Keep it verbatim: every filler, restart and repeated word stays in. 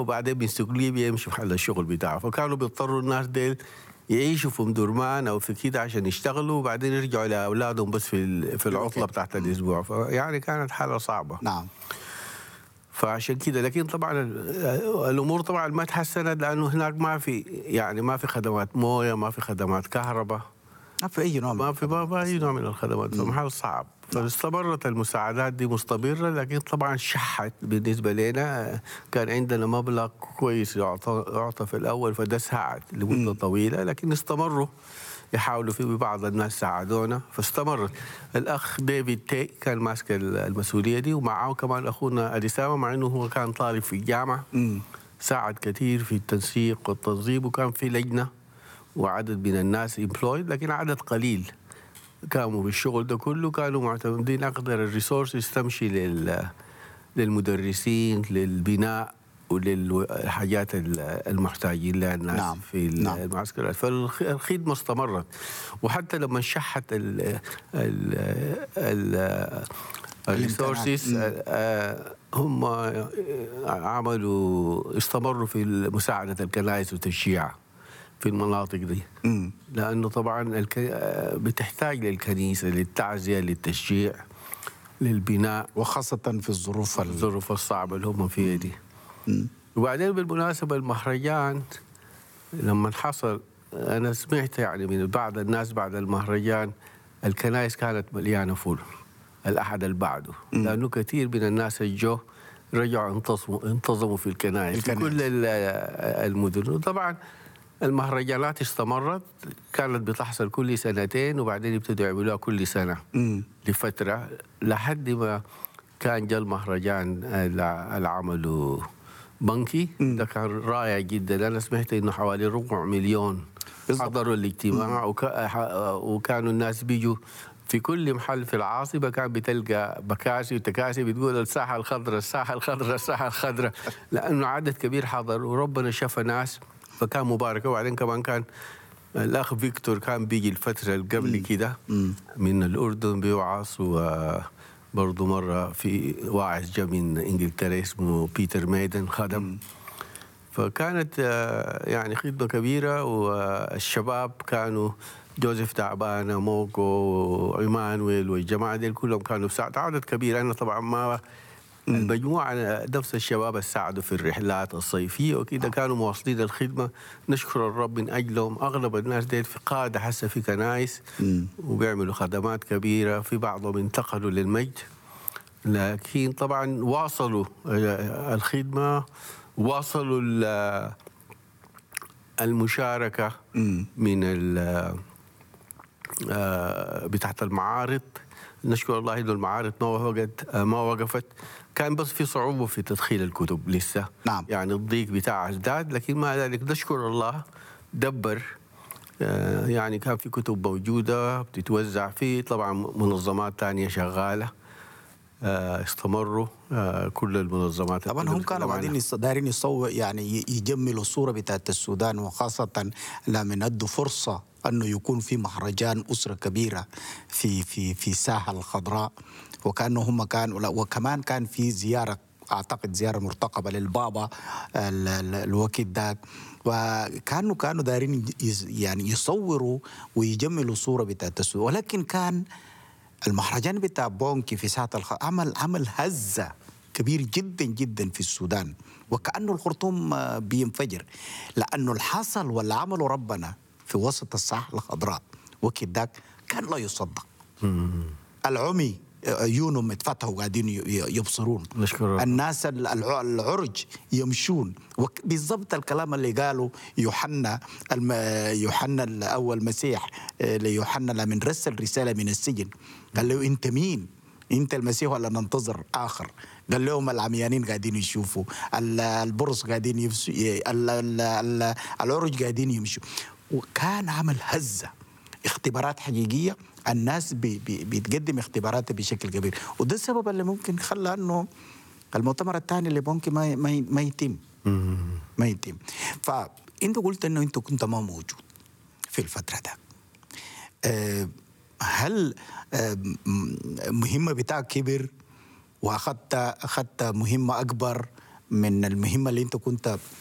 وبعدين بينسقوا ليبيا يمشوا في حل الشغل بتاعه، فكانوا بيضطروا الناس ديل يعيشوا في مدرمان او في كده عشان يشتغلوا وبعدين يرجعوا لاولادهم بس في في العطله بتاعت الاسبوع، فيعني كانت حاله صعبه. نعم. فعشان كده لكن طبعا الامور طبعا ما تحسنت لانه هناك ما في يعني ما في خدمات مويه، ما في خدمات كهرباء، ما في اي نوع ما في ما اي نوع من الخدمات، فمحل صعب. فاستمرت المساعدات دي مستمرة، لكن طبعا شحت بالنسبة لنا. كان عندنا مبلغ كويس يعطى, يعطى في الأول، فده ساعد لمدة طويلة، لكن استمروا يحاولوا فيه، بعض الناس ساعدونا فاستمرت. الأخ ديفيد تي كان ماسك المسؤولية دي، ومعه كمان أخونا أديساما، مع أنه هو كان طالب في الجامعة، ساعد كثير في التنسيق والتنظيم، وكان في لجنة وعدد من الناس امبلويد، لكن عدد قليل قاموا بالشغل ده كله. كانوا معتمدين أقدر الريسورسز تمشي لل للمدرسين، للبناء وللحاجات المحتاجين لها الناس. نعم. في المعسكرات. فالخدمة استمرت، وحتى لما شحت ال ال الريسورسز هم عملوا استمروا في مساعدة الكنائس وتشجيعها في المناطق دي. مم. لأنه طبعا الك... بتحتاج للكنيسة للتعزية، للتشجيع، للبناء، وخاصة في الظروف الظروف الصعبة اللي هم فيها دي. مم. وبعدين بالمناسبة المهرجان لما حصل، أنا سمعت يعني من بعض الناس بعد المهرجان الكنائس كانت مليانة فل الأحد اللي بعده، لأنه كثير من الناس الجو رجعوا انتظموا انتظموا في الكنائس, الكنائس. في كل المدن. وطبعا المهرجانات استمرت، كانت بتحصل كل سنتين وبعدين يبتدوا يعملوها كل سنة مم. لفترة، لحد ما كان جاء المهرجان اللي عملوا بنكي. مم. ده كان رائع جدا. أنا سمعت إنه حوالي ربع مليون حضروا الاجتماع، وكا وكانوا الناس بيجوا في كل محل في العاصمة، كان بتلقى بكاسي وتكاسي بتقول الساحة الخضراء الساحة الخضراء الساحة الخضراء، لأنه عدد كبير حضر وربنا شفى ناس، فكان مبارك. وبعدين كمان كان الأخ فيكتور كان بيجي الفترة اللي قبل كده من الأردن بيوعظ، وبرضه مرة في واعظ جاء من إنجلترا اسمه بيتر ميدن خدم. فكانت يعني خدمة كبيرة. والشباب كانوا جوزيف تعبانة، موكو وإيمانويل والجماعة دي كلهم كانوا بساعد عدد كبير. أنا طبعا ما المجموعة نفس الشباب ساعدوا في الرحلات الصيفية وكده، كانوا مواصلين الخدمة، نشكر الرب من أجلهم. أغلب الناس دي في قادة حسا في كنائس وبيعملوا خدمات كبيرة، في بعضهم انتقلوا للمجد، لكن طبعا واصلوا الخدمة، واصلوا المشاركة من بتاعت المعارض. نشكر الله إنه المعارض ما وقفت ما وقفت كان بس في صعوبة في تدخيل الكتب لسه. نعم. يعني الضيق بتاعها ازداد، لكن مع ذلك نشكر الله دبر. يعني كان في كتب موجودة بتتوزع، في طبعا منظمات تانية شغالة استمروا كل المنظمات. طبعا هم كانوا بعدين دايرين يصور يعني يجملوا الصورة بتاعت السودان، وخاصة لما ادوا فرصة انه يكون في مهرجان اسره كبيره في في في الساحه الخضراء، وكانه هم كانوا، وكمان كان في زياره اعتقد زياره مرتقبه للبابا الوقت ده، وكانوا كانوا دايرين يعني يصوروا ويجملوا صوره بتاعت السودان. ولكن كان المهرجان بتاع بونكي في ساحه الخضراء عمل عمل هزه كبير جدا جدا في السودان، وكانه الخرطوم بينفجر، لانه الحصل واللي عمله ربنا في وسط الساحة الخضراء وكداك كان لا يصدق. العمي عيونهم اتفتحوا قاعدين يبصرون، الناس العرج يمشون، بالضبط الكلام اللي قالوا يوحنا الم... يوحنا الأول مسيح ليوحنا لمن رسل رسالة من السجن، قال له أنت مين؟ أنت المسيح ولا ننتظر آخر؟ قال لهم العميانين قاعدين يشوفوا، البرص قاعدين يمشوا، العرج قاعدين يمشوا. وكان عمل هزة، اختبارات حقيقية، الناس بي بي بتقدم اختبارات بشكل كبير، وده السبب اللي ممكن خلى انه المؤتمر الثاني اللي ممكن ما ما ما يتم ما يتم. فانت قلت انه انت كنت ما موجود في الفترة ده، أه هل أه مهمة بتاعك كبر واخذت اخذت مهمة اكبر من المهمة اللي أنت كنت